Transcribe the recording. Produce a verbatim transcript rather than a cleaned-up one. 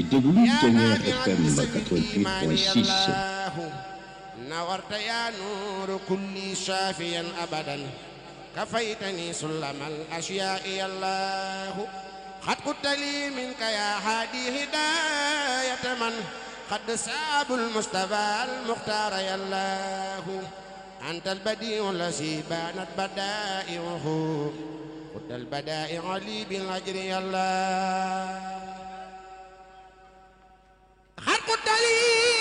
ngi déglu Ténor F M quatre-vingt-huit point six. نورت يا نور كل شافيا أبدا كفيتني سلم الأشياء يا الله قد قلت لي منك يا هادي هداية من قد ساب المصطفى المختار يا الله أنت البديع الذي بانت بدائعه قد البدائع لي بالأجر يا الله قد قلت لي